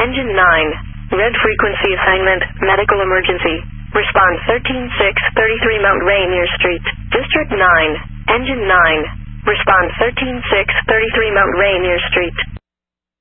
Engine 9. Red frequency assignment, medical emergency. Respond 13633 Mount Rainier Street. District 9. Engine 9. Respond 13633 Mount Rainier Street.